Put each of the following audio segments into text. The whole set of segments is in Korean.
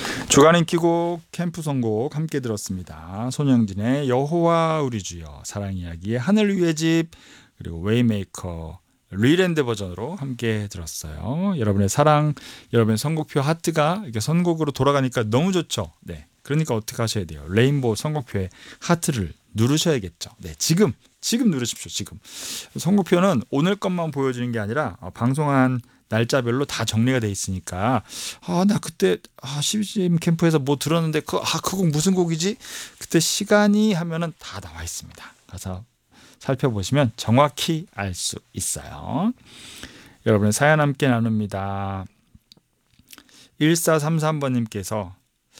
주간 인기곡 캠프 선곡 함께 들었습니다. 손영진의 여호와 우리 주여, 사랑 이야기의 하늘 위의 집, 그리고 웨이메이커 리랜드 버전으로 함께 들었어요. 여러분의 사랑, 여러분의 선곡표 하트가 이렇게 선곡으로 돌아가니까 너무 좋죠. 네, 그러니까 어떻게 하셔야 돼요? 레인보우 선곡표에 하트를 누르셔야겠죠. 네, 지금 누르십시오. 지금 선곡표는 오늘 것만 보여주는 게 아니라 방송한 날짜별로 다 정리가 돼 있으니까 나 그때 CBCM 캠프에서 뭐 들었는데 그 곡 무슨 곡이지? 그때 시간이 하면은 다 나와 있습니다. 가서 살펴보시면 정확히 알 수 있어요. 여러분의 사연 함께 나눕니다. 1433번님께서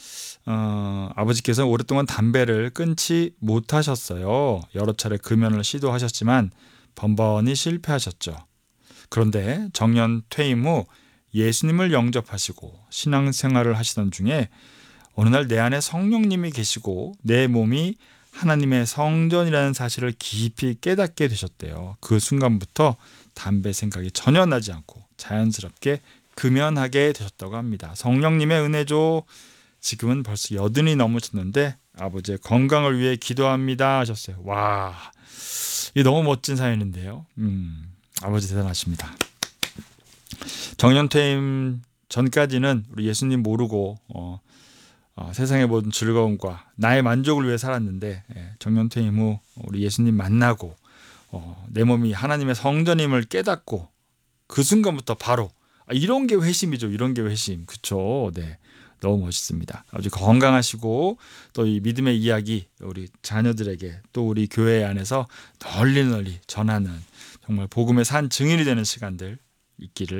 아버지께서 오랫동안 담배를 끊지 못하셨어요. 여러 차례 금연을 시도하셨지만 번번이 실패하셨죠. 그런데 정년 퇴임 후 예수님을 영접하시고 신앙생활을 하시던 중에 어느 날 내 안에 성령님이 계시고 내 몸이 하나님의 성전이라는 사실을 깊이 깨닫게 되셨대요. 그 순간부터 담배 생각이 전혀 나지 않고 자연스럽게 금연하게 되셨다고 합니다. 성령님의 은혜죠. 지금은 벌써 80이 넘으셨는데 아버지의 건강을 위해 기도합니다 하셨어요. 와, 이게 너무 멋진 사연인데요. 아버지 대단하십니다. 정년퇴임 전까지는 우리 예수님 모르고 세상의 모든 즐거움과 나의 만족을 위해 살았는데 정년퇴임 후 우리 예수님 만나고 내 몸이 하나님의 성전임을 깨닫고 그 순간부터 바로 이런 게 회심이죠. 이런 게 회심. 그렇죠. 네, 너무 멋있습니다. 아주 건강하시고 또 이 믿음의 이야기 우리 자녀들에게 또 우리 교회 안에서 널리 전하는 정말 복음의 산 증인이 되는 시간들 있기를